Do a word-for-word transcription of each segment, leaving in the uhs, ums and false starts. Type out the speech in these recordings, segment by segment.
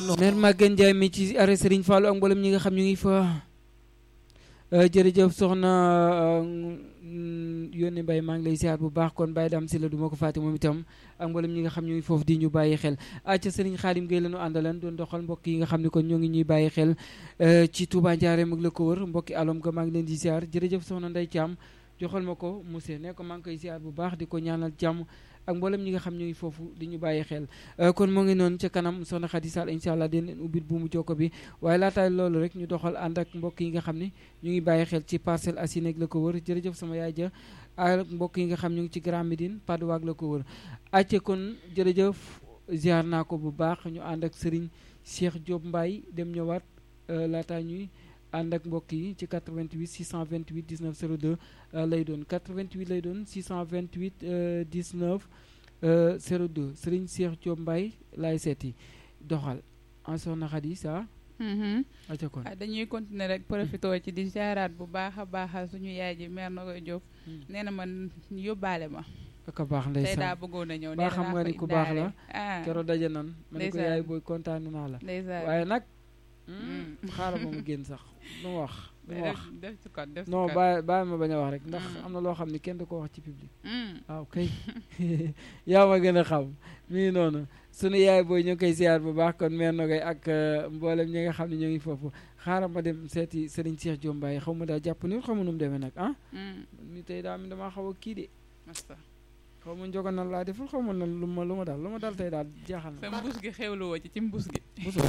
mère Maguette Ndiaye mi ci arrêt Serigne Fallou ak mboolem ñi nga xam ñu ngi fa jërëjëf soxna yónni Mbaye maa ngi lay ziar bu baax kon Baye Dame si la du ma ko fàtte moom itam ak mboolem ñi nga xam ñu ngi foofu di ñu bàyyi xel acca Serigne Khadim Gueye la ñu àndalan doon doxal mbokk yi nga xam ne kon ñoo ngi ñuy bàyyi xel ci Touba Ndiarème ak la ko wër mbokki alom ga maa ngi leen di ziar jërëjëf soxna Ndeye Thiam joxal ma ko monsieur ne ko maa ngi koy ziar bu baax di ko ñaanal jàmm ak mboolem ñi nga xam ñu ngi foofu di ñu bàyyi xel kon moo ngi noonu ca kanam soxna Khady Sall incha allah den leen ubbil bu mu jokko bi waaye laataay loolu rek ñu doxal ànd ak mbokk yi nga xam ne ñu ngi bàyyi xel ci Parcelles Assainies la ko wër jërëjëf sama yaay ja ak mbokk yi nga xam ñu ngi ci Grand Médine Patte d'Oie la ko wër acce kon jërëjëf ziar naa ko bu baax ñu ànd ak Serigne Cheikh Diop Mbaye dem ñëwaat laataa ñuy ànd ak mbokk yi ci quatre-vingt-huit six cent vingt-huit dix-neuf zéro deux lay doon quatre-vingt-huit lay doon six cent vingt-huit dix-neuf zéro deux Serigne Cheikh Diop Mbaye laay seeti doxal en soxna Khady sa aca kon dañuy continuer rek profité ci di jaaraat bu baax a baax suñu yaay ji mère na koy Diop nee na man yóbbaale ma ak a baax ndeysaan tey daa bëggoon a ñëw baa xam nga ni ku baax la keroog daje nan ma ne ko yaay booy kontaan naa la waaye nag xaaral ma mu génn sax du ma wax du ma wax def ci code def ci non code bàyyi bàyyi ma bañ a wax rek ndax am na loo xam ne kenn du ko wax ci public waaw kay yaa ma gën a xam mii noonu sunu yaay booy ñu ngi koy ziar bu baax kon mère Nogay ak mboolem ñi nga xam ne ñoo ngi foofu xaaral ma dem seeti Serigne Cheikh Diop Mbaye xaw ma daal jàpp ni xaw ma nu mu demee nag ah ni tey daa mi damaa xaw a kii de xaw ma njogo nan laa deful xaw ma nan lu ma lu ma daal lu ma daal tey daal jaaxal na sa mbuus gi xewlu woo ci ci mbuus gi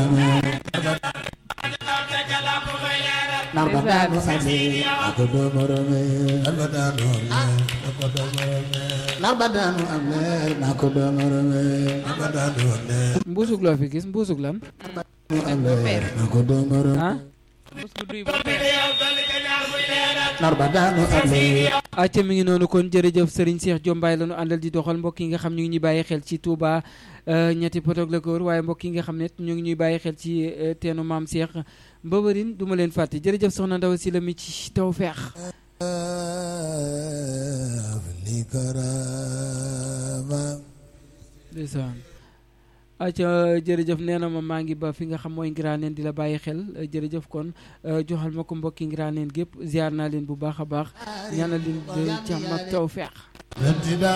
Narbadanu amee ako doomorome Narbadanu amee ako doomorome Narbadanu amee ako doomorome Narbadanu amee mbuusug loo fi gis mbuusug lan amee ako doomorome ah mbuus gu duy bu fees Narbadanu amee acca mi ngi noonu kon jërëjëf Serigne Cheikh Diop Mbaye la ñu àndal di doxal mbokk yi nga xam ñu ngi ñuy bàyyi xel ci Touba ñetti potog la ko wër waaye mbokk yi nga xam ne ñu ngi ñuy bàyyi xel ci teenu maam Cheikh Mbabarine du ma leen fàtte jërëjëf soxna Ndaw si la mi ci taw feex ndeysaan acca jërëjëf nee na ma maa ngi ba fi nga xam mooy Ngiraaneen di la bàyyi xel jërëjëf kon joxal ma ko mbokki Ngiraaneen gépp ziar naa leen bu baax a baax ñaanal leen jàmm ak taw feex